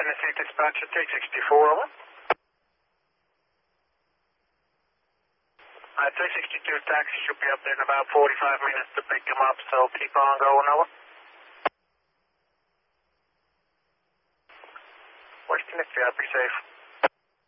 Tennessee dispatcher 364, over. 362 taxi should be up there in about 45 minutes to pick him up, so keep on going, over. West Tennessee, I'll be safe.